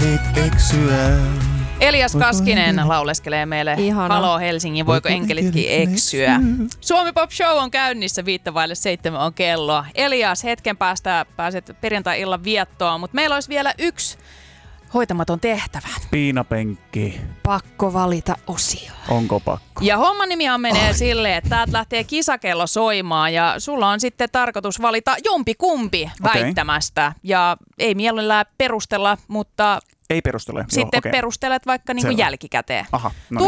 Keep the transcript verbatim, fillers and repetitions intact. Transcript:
enkelit eksyä? Elias Kaskinen lauleskelee meille Ihana. Halo Helsingin, voiko enkelitkin eksyä? Suomi Pop Show on käynnissä, viittä vaille seitsemän on kello. Elias, hetken päästä pääset perjantai-illan viettoon, mutta meillä olisi vielä yksi hoitamaton tehtävä. Piinapenkki. Pakko valita osio. Onko pakko? Ja homman nimihan menee silleen, että täältä lähtee kisakello soimaan ja sulla on sitten tarkoitus valita jompikumpi Okei. väittämästä. Ja ei mielellään perustella, mutta Ei perustele. sitten Joo, okay. perustelet vaikka niinku Selvä. jälkikäteen. Aha, no